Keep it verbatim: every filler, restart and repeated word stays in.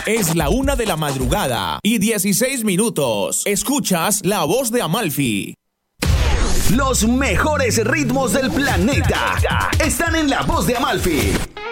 Es la una de la madrugada y dieciséis minutos. Escuchas La Voz de Amalfi. Los mejores ritmos del planeta están en La Voz de Amalfi.